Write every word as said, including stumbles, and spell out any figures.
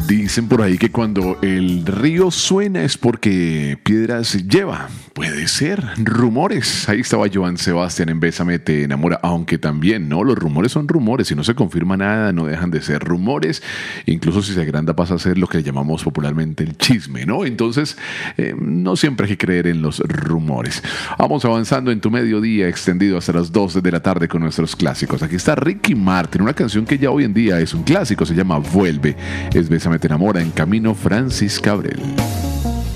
Dicen por ahí que cuando el río suena es porque piedras lleva. Puede ser. Rumores. Ahí estaba Joan Sebastián en Bésame te enamora. Aunque también, ¿no? Los rumores son rumores. Si no se confirma nada, no dejan de ser rumores. Incluso si se agranda pasa a ser lo que llamamos popularmente el chisme, ¿no? Entonces, eh, no siempre hay que creer en los rumores. Vamos avanzando en tu mediodía extendido hasta las dos de la tarde con nuestros clásicos. Aquí está Ricky Martin, una canción que ya hoy en día es un clásico. Se llama Vuelve. Es Bésame te enamora en camino Francis Cabrel.